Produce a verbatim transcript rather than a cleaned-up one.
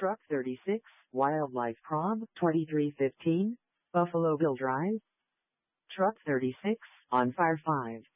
Truck thirty-six, Wildlife Prob twenty-three fifteen, Buffalo Bill Drive. Truck thirty-six, on fire five.